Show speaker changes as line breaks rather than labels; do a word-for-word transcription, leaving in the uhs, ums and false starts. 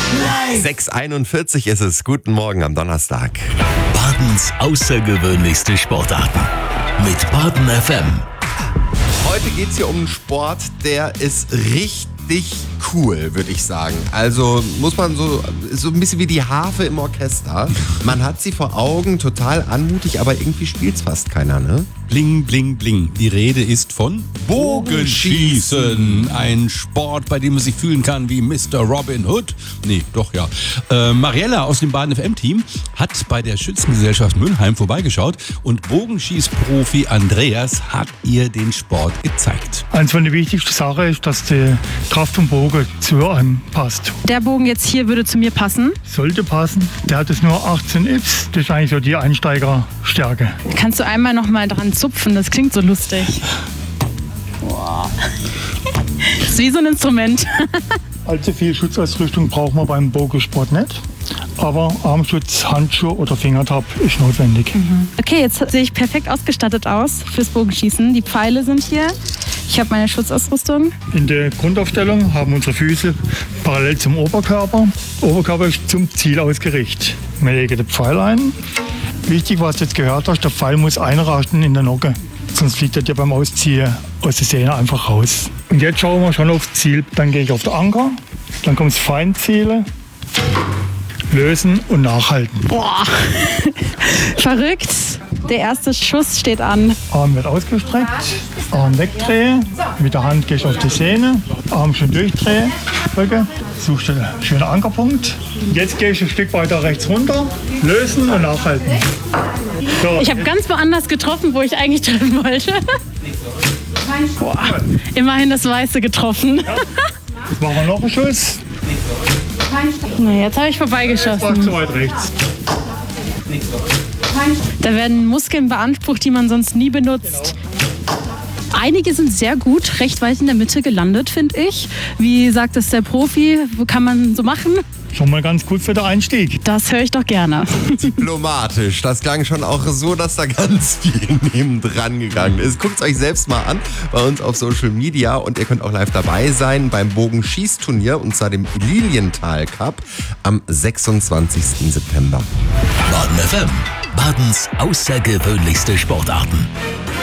sechs Uhr einundvierzig ist es. Guten Morgen am Donnerstag.
Badens außergewöhnlichste Sportarten mit Baden F M.
Heute geht es hier um einen Sport, der ist richtig cool, würde ich sagen. Also muss man so, so ein bisschen wie die Harfe im Orchester. Man hat sie vor Augen, total anmutig, aber irgendwie spielt es fast keiner, ne?
Bling, bling, bling. Die Rede ist von
Bogenschießen.
Bogenschießen. Ein Sport, bei dem man sich fühlen kann wie Mister Robin Hood. Nee, doch, ja. Äh, Mariella aus dem Baden F M-Team hat bei der Schützengesellschaft Mülheim vorbeigeschaut und Bogenschießprofi Andreas hat ihr den Sport gezeigt.
Eins von den wichtigsten Sachen ist, dass die Kraft vom Bogen zu einem passt.
Der Bogen jetzt hier würde zu mir passen.
Sollte passen. Der hat es nur achtzehn Ips. Das ist eigentlich so die Einsteigerstärke.
Kannst du einmal noch mal dran zupfen? Das klingt so lustig. Boah. Das ist wie so ein Instrument.
Allzu viel Schutzausrüstung braucht man beim Bogensport nicht. Aber Armschutz, Handschuhe oder Fingertab ist notwendig.
Mhm. Okay, jetzt sehe ich perfekt ausgestattet aus fürs Bogenschießen. Die Pfeile sind hier. Ich habe meine Schutzausrüstung.
In der Grundaufstellung haben unsere Füße parallel zum Oberkörper. Der Oberkörper ist zum Ziel ausgerichtet. Wir legen den Pfeil ein. Wichtig, was du jetzt gehört hast, der Pfeil muss einrasten in der Nocke. Sonst fliegt er dir beim Ausziehen aus der Sehne einfach raus. Und jetzt schauen wir schon aufs Ziel. Dann gehe ich auf den Anker. Dann kommt das Feinzielen. Lösen und nachhalten.
Boah, verrückt. Der erste Schuss steht an.
Arm wird ausgestreckt, Arm wegdrehen, mit der Hand gehst du auf die Sehne, Arm schon durchdrehen, Rücken, suchst einen schönen Ankerpunkt. Jetzt gehst du ein Stück weiter rechts runter, lösen und nachhalten. So,
Ich habe ganz woanders getroffen, wo ich eigentlich treffen wollte. Boah, immerhin das Weiße getroffen.
jetzt machen wir noch einen Schuss.
Na, jetzt habe ich
Mach
vorbeigeschossen.
zu weit rechts.
Da werden Muskeln beansprucht, die man sonst nie benutzt. Einige sind sehr gut, recht weit in der Mitte gelandet, finde ich. Wie sagt es der Profi? Wo kann man so machen?
Schon mal ganz gut für den Einstieg.
Das höre ich doch gerne.
Diplomatisch. Das klang schon auch so, dass da ganz viel nebendran gegangen ist. Guckt es euch selbst mal an bei uns auf Social Media und ihr könnt auch live dabei sein beim Bogenschießturnier und zwar dem Lilienthal Cup am sechsundzwanzigsten September.
Baden F M. Badens außergewöhnlichste Sportarten.